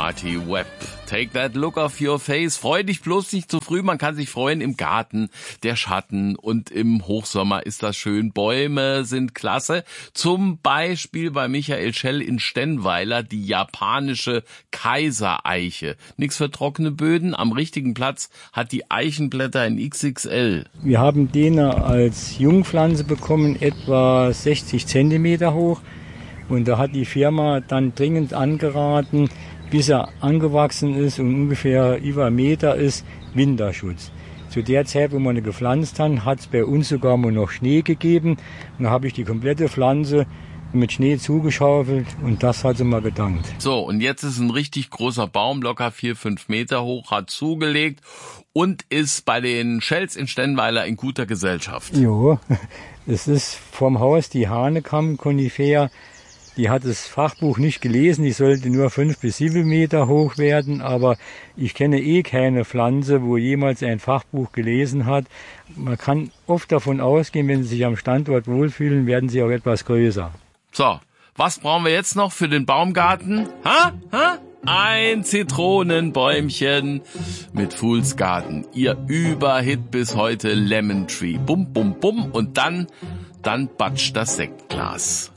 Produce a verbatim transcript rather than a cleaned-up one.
Marty Webb. Take that look off your face. Freu dich bloß nicht zu früh. Man kann sich freuen im Garten, der Schatten, und im Hochsommer ist das schön. Bäume sind klasse. Zum Beispiel bei Michael Schell in Stennweiler die japanische Kaisereiche. Nix für trockene Böden. Am richtigen Platz hat die Eichenblätter in X X L. Wir haben den als Jungpflanze bekommen, etwa sechzig Zentimeter hoch. Und da hat die Firma dann dringend angeraten, bis er angewachsen ist und ungefähr über einen Meter ist, Winterschutz. Zu der Zeit, wo wir ihn gepflanzt haben, hat es bei uns sogar mal noch Schnee gegeben. Und da habe ich die komplette Pflanze mit Schnee zugeschaufelt und das hat sie mal gedankt. So, und jetzt ist ein richtig großer Baum, locker vier, fünf Meter hoch, hat zugelegt und ist bei den Schells in Stennweiler in guter Gesellschaft. Jo, es ist vom Haus die Hahnekamm-Konifera. Die hat das Fachbuch nicht gelesen, die sollte nur fünf bis sieben Meter hoch werden, aber ich kenne eh keine Pflanze, wo jemals ein Fachbuch gelesen hat. Man kann oft davon ausgehen, wenn sie sich am Standort wohlfühlen, werden sie auch etwas größer. So, was brauchen wir jetzt noch für den Baumgarten? Ha? Ha? Ein Zitronenbäumchen mit Fools Garden. Ihr Überhit bis heute Lemon Tree. Bum, bum, bum und dann, dann batscht das Sektglas.